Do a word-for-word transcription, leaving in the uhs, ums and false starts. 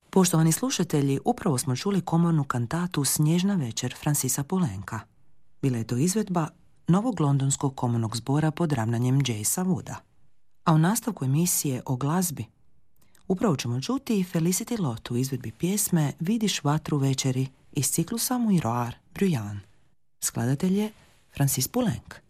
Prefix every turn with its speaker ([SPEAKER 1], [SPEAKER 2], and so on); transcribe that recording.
[SPEAKER 1] Poštovani slušatelji, upravo smo čuli komornu kantatu Snježna večer Francisa Poulenca. Bila je to izvedba novog londonskog komornog zbora pod ravnanjem Jaysa Wooda. A u nastavku emisije o glazbi upravo ćemo čuti Felicity Lott u izvedbi pjesme Vidiš vatru večeri iz ciklusa Miroir Bruyant. Skladatelj je Francis Poulenc.